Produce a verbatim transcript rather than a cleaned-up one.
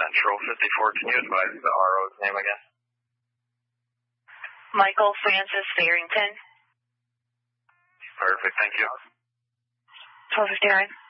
Central fifty-four. Can you advise the R O's name again? Michael Francis Farrington. Perfect, thank you. twelve fifty-nine.